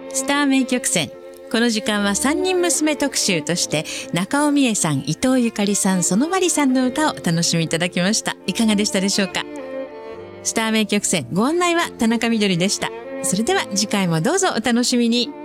スター名曲選。この時間は三人娘特集として中尾美恵さん、伊藤ゆかりさん、園まりさんの歌をお楽しみいただきました。いかがでしたでしょうか。スター名曲選、ご案内は田中みどりでした。それでは次回もどうぞお楽しみに。